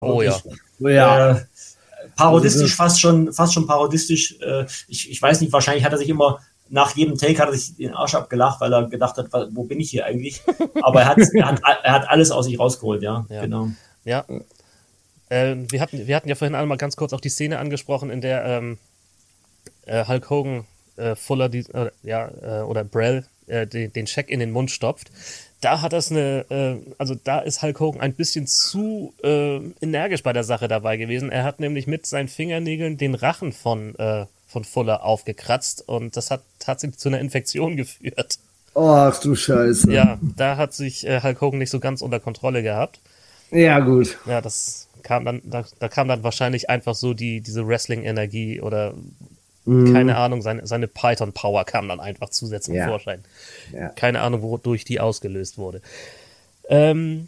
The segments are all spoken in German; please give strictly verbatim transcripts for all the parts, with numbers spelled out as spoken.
Oh ja. ja. Äh, parodistisch, fast schon, fast schon parodistisch. Äh, ich, ich weiß nicht, wahrscheinlich hat er sich immer nach jedem Take hat er sich den Arsch abgelacht, weil er gedacht hat, wo bin ich hier eigentlich? Aber er hat, er hat, er hat alles aus sich rausgeholt, ja, ja. genau. Ja. Äh, wir, hatten, wir hatten ja vorhin einmal ganz kurz auch die Szene angesprochen, in der ähm, äh, Hulk Hogan äh, Fuller die, äh, ja, äh, oder Brell äh, den, den Scheck in den Mund stopft. Da hat das eine, äh, also da ist Hulk Hogan ein bisschen zu äh, energisch bei der Sache dabei gewesen. Er hat nämlich mit seinen Fingernägeln den Rachen von, äh, von Fuller aufgekratzt und das hat tatsächlich zu einer Infektion geführt. Ach du Scheiße. Ja, da hat sich äh, Hulk Hogan nicht so ganz unter Kontrolle gehabt. Ja, gut. Ja, das kam dann, da, da kam dann wahrscheinlich einfach so die, diese Wrestling-Energie oder mm. keine Ahnung, seine, seine Python-Power kam dann einfach zusätzlich ja. zum Vorschein. Ja. Keine Ahnung, wodurch die ausgelöst wurde. Ähm,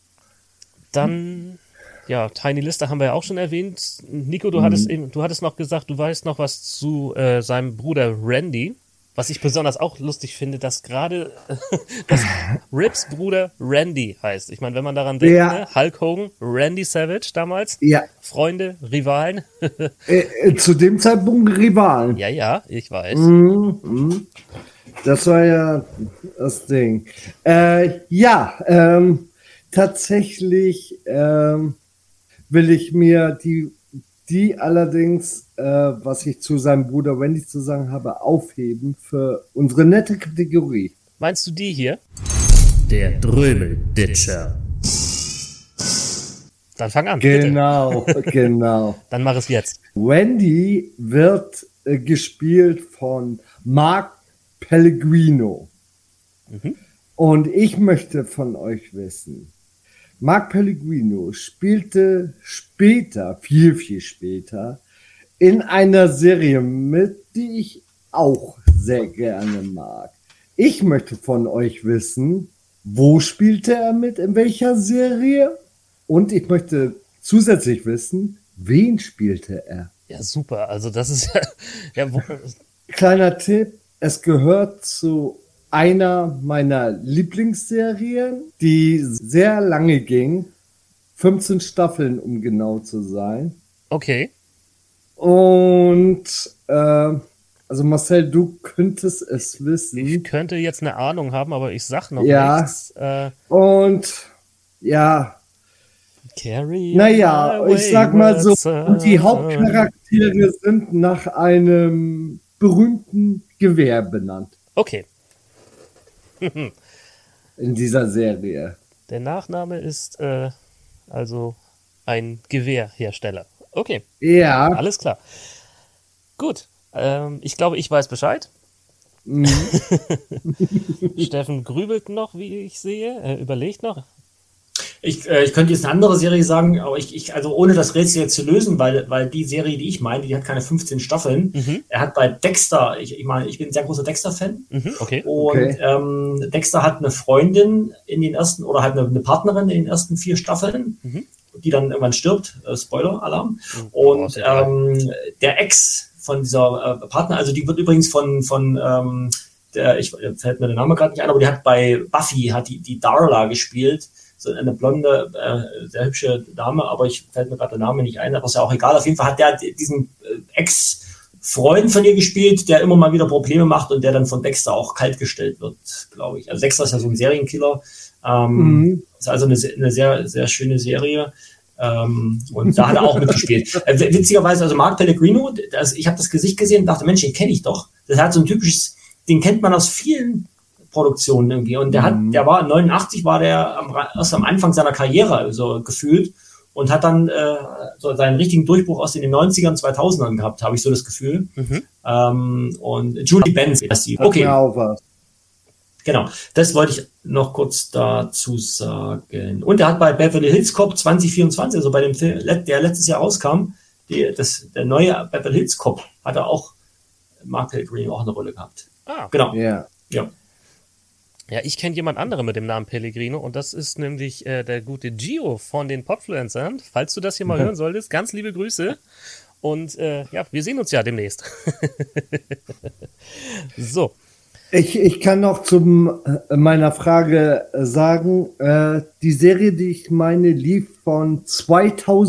dann, ja, Tiny Lister haben wir ja auch schon erwähnt. Nico, du, mm. hattest, eben, du hattest noch gesagt, du weißt noch was zu äh, seinem Bruder Randy. Was ich besonders auch lustig finde, dass gerade dass Rips Bruder Randy heißt. Ich meine, wenn man daran denkt, ja. ne? Hulk Hogan, Randy Savage damals, ja. Freunde, Rivalen. äh, äh, zu dem Zeitpunkt Rivalen. Ja, ja, ich weiß. Mhm, mhm. Das war ja das Ding. Äh, ja, ähm, tatsächlich ähm, will ich mir die Die allerdings, äh, was ich zu seinem Bruder Randy zu sagen habe, aufheben für unsere nette Kategorie. Meinst du die hier? Der Drömelditscher. Dann fang an, Genau, bitte. genau. Dann mach es jetzt. Randy wird äh, gespielt von Mark Pellegrino. Mhm. Und ich möchte von euch wissen, Mark Pellegrino spielte später, viel, viel später, in einer Serie mit, die ich auch sehr gerne mag. Ich möchte von euch wissen, wo spielte er mit, in welcher Serie? Und ich möchte zusätzlich wissen, wen spielte er? Ja, super. Also das ist ja... ja wo, Kleiner Tipp, es gehört zu einer meiner Lieblingsserien, die sehr lange ging. fünfzehn Staffeln, um genau zu sein. Okay. Und äh, also Marcel, du könntest es wissen. Ich könnte jetzt eine Ahnung haben, aber ich sag noch ja. nichts. Äh, Und ja. Carrie naja, ich sag mal so, die Hauptcharaktere sind nach einem berühmten Gewehr benannt. Okay. In dieser Serie. Der Nachname ist äh, also ein Gewehrhersteller. Okay. Ja. Alles klar. Gut. Ähm, ich glaube, ich weiß Bescheid. Mhm. Steffen grübelt noch, wie ich sehe. Er überlegt noch. Ich, äh, ich könnte jetzt eine andere Serie sagen, aber ich, ich also ohne das Rätsel jetzt zu lösen, weil, weil die Serie, die ich meine, die hat keine fünfzehn Staffeln. Mhm. Er hat bei Dexter, ich, ich meine, ich bin ein sehr großer Dexter-Fan. Mhm, okay. Und okay. Ähm, Dexter hat eine Freundin in den ersten, oder hat eine, eine Partnerin in den ersten vier Staffeln, mhm. die dann irgendwann stirbt. Äh, Spoiler-Alarm. Mhm. Und oh, ähm, der Ex von dieser äh, Partner, also die wird übrigens von, von ähm, der, ich fällt mir der Name gerade nicht ein, aber die hat bei Buffy, hat die, die Darla gespielt. So eine blonde, äh, sehr hübsche Dame, aber ich fällt mir gerade der Name nicht ein, aber ist ja auch egal. Auf jeden Fall hat der diesen äh, Ex-Freund von ihr gespielt, der immer mal wieder Probleme macht und der dann von Dexter auch kaltgestellt wird, glaube ich. Also Dexter ist ja so ein Serienkiller. Ähm, mhm. Ist also eine, eine sehr, sehr schöne Serie. Ähm, und da hat er auch mitgespielt. Äh, witzigerweise, also Mark Pellegrino, das, ich habe das Gesicht gesehen und dachte, Mensch, den kenne ich doch. Das hat so ein typisches, den kennt man aus vielen Produktionen irgendwie. Und der hat, der war neunundachtzig, war der am, erst am Anfang seiner Karriere so gefühlt und hat dann äh, so seinen richtigen Durchbruch aus den neunzigern, zweitausendern gehabt, habe ich so das Gefühl. Mhm. Ähm, und Julie Benz ist die. Okay. Genau, das wollte ich noch kurz dazu sagen. Und er hat bei Beverly Hills Cop zwanzig vierundzwanzig, also bei dem Film, der letztes Jahr rauskam, die, das, der neue Beverly Hills Cop, hat er auch Mark Pellegrino auch eine Rolle gehabt. Ah. Genau. Yeah. Ja. Ja, ich kenne jemand anderen mit dem Namen Pellegrino und das ist nämlich äh, der gute Gio von den Podfluencern. Falls du das hier mal hören solltest, ganz liebe Grüße. Und äh, ja, wir sehen uns ja demnächst. So. Ich, ich kann noch zu meiner Frage sagen, äh, die Serie, die ich meine, lief von zweitausend